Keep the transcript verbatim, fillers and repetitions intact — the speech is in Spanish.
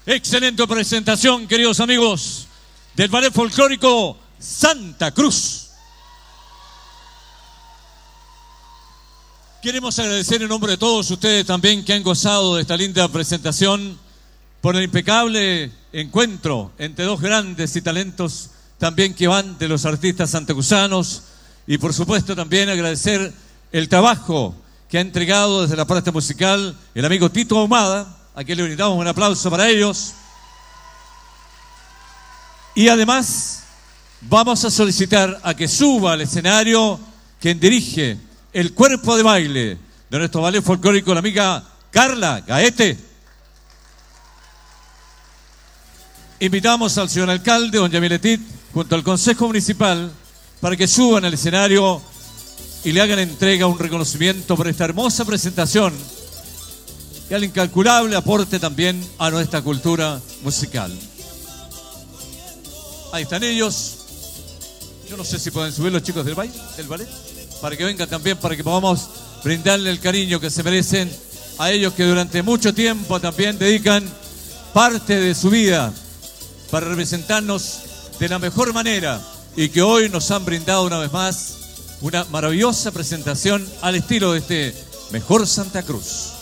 Excelente presentación, queridos amigos, del ballet folclórico Santa Cruz. Queremos agradecer en nombre de todos ustedes también que han gozado de esta linda presentación por el impecable encuentro entre dos grandes y talentos también que van de los artistas santacruzanos, y por supuesto también agradecer el trabajo que ha entregado desde la parte musical el amigo Tito Ahumada, a quien le brindamos un aplauso para ellos. Y además vamos a solicitar a que suba al escenario quien dirige el cuerpo de baile de nuestro ballet folclórico, la amiga Carla Gaete. Invitamos al señor alcalde, don Yamiletit, junto al Consejo Municipal, para que suban al escenario y le hagan entrega un reconocimiento por esta hermosa presentación y al incalculable aporte también a nuestra cultura musical. Ahí están ellos. Yo no sé si pueden subir los chicos del baile, del ballet, para que vengan también, para que podamos brindarle el cariño que se merecen a ellos, que durante mucho tiempo también dedican parte de su vida para representarnos de la mejor manera, y que hoy nos han brindado una vez más una maravillosa presentación al estilo de este mejor Santa Cruz.